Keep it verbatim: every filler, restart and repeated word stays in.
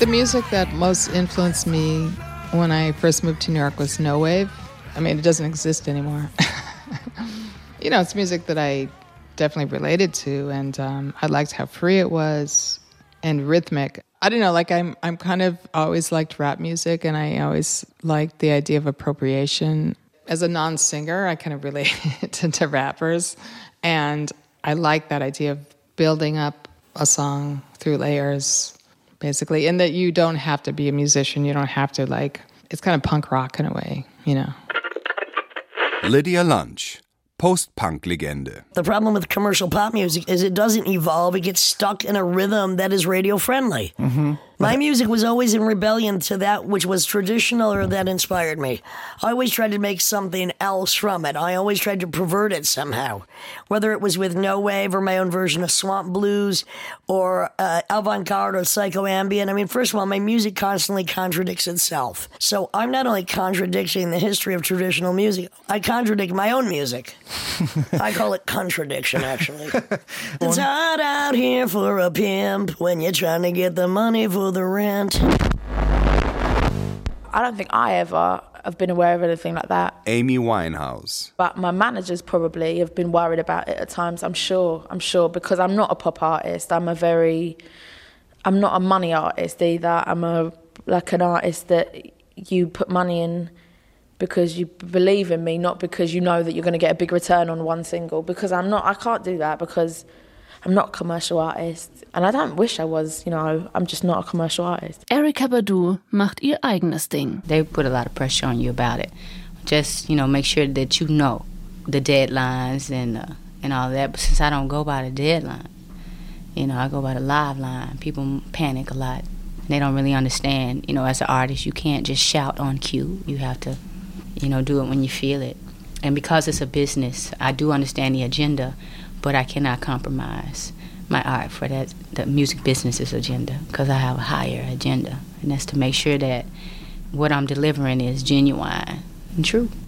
The music that most influenced me when I first moved to New York was no wave. I mean, it doesn't exist anymore. You know, it's music that I definitely related to, and um, I liked how free it was and rhythmic. I don't know, like I'm I'm kind of always liked rap music, and I always liked the idea of appropriation. As a non-singer, I kind of related to, to rappers, and I like that idea of building up a song through layers, basically, and that you don't have to be a musician. You don't have to, like, it's kind of punk rock in a way, you know. Lydia Lunch, post-punk-Legende. The problem with commercial pop music is it doesn't evolve. It gets stuck in a rhythm that is radio-friendly. Mm-hmm. My music was always in rebellion to that which was traditional or that inspired me. I always tried to make something else from it. I always tried to pervert it somehow. Whether it was with no wave or my own version of swamp blues or uh, avant-garde or psychoambient. I mean, first of all, my music constantly contradicts itself. So I'm not only contradicting the history of traditional music, I contradict my own music. I call it contradiction, actually. It's hard out here for a pimp when you're trying to get the money for the rent. I don't think I ever have been aware of anything like that. Amy Winehouse. But my managers probably have been worried about it at times, I'm sure. I'm sure, because I'm not a pop artist. I'm a very... I'm not a money artist either. I'm a like an artist that you put money in because you believe in me, not because you know that you're going to get a big return on one single. Because I'm not... I can't do that because... I'm not a commercial artist. And I don't wish I was, you know, I'm just not a commercial artist. Erykah Badu macht ihr eigenes Ding. They put a lot of pressure on you about it. Just, you know, make sure that you know the deadlines and uh, and all that. But since I don't go by the deadline, you know, I go by the live line. People panic a lot. They don't really understand, you know, as an artist, you can't just shout on cue. You have to, you know, do it when you feel it. And because it's a business, I do understand the agenda, but I cannot compromise my art for that the music business's agenda, because I have a higher agenda, and that's to make sure that what I'm delivering is genuine and true.